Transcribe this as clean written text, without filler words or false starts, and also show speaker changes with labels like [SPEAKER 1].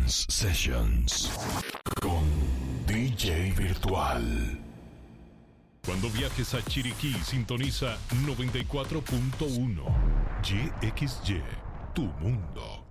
[SPEAKER 1] Dance Sessions con DJ Virtual. Cuando viajes a Chiriquí, sintoniza 94.1 YXY, tu mundo.